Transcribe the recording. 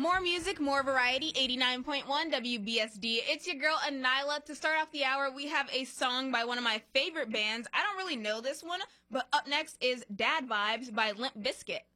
More music, more variety, 89.1 WBSD. It's your girl, Anila. To start off the hour, we have a song by one of my favorite bands. I don't really know this one, but up next is Dad Vibes by Limp Bizkit.